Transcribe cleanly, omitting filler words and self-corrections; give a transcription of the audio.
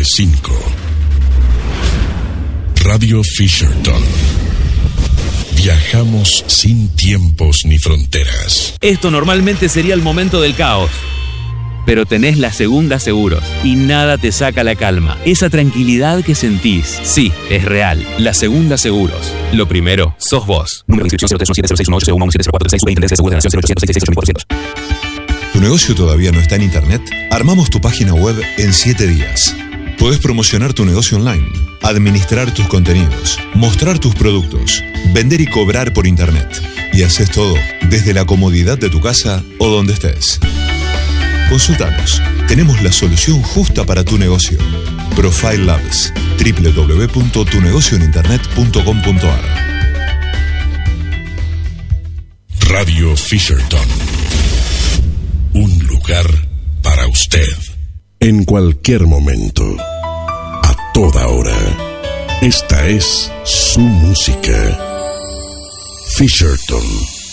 995. Radio Fisherton. Viajamos sin tiempos ni fronteras. Esto normalmente sería el momento del caos. Pero tenés La Segunda Seguros y nada te saca la calma. Esa tranquilidad que sentís, sí, es real. La Segunda Seguros. Lo primero, sos vos. Número de inscripción 0317061871170436 Superintendencia de Seguros de la Nación 0800 ¿Tu negocio todavía no está en internet? Armamos tu página web en 7 días. Podés promocionar tu negocio online, administrar tus contenidos, mostrar tus productos, vender y cobrar por internet. Y haces todo desde la comodidad de tu casa o donde estés. Consultanos. Tenemos la solución justa para tu negocio. Profile Labs. www.tunegocioeninternet.com.ar. Radio Fisherton. Un lugar para usted. En cualquier momento. A toda hora. Esta es su música. Fisherton.